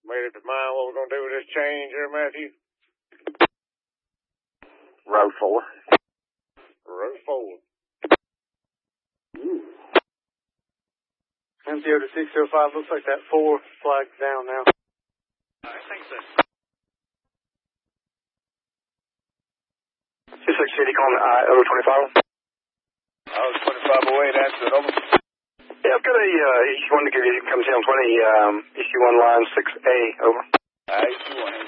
Made up your mind what we're going to do with this change here, Matthew? Road 4. Road 4. MTO to 605, looks like that 4 flag's down now. I think so. 26 City calling over 25. I was 25 away, that's it, over. Yeah, I've got a issue 1 to give you, come down 20, issue 1 line 6A, over. Issue 1.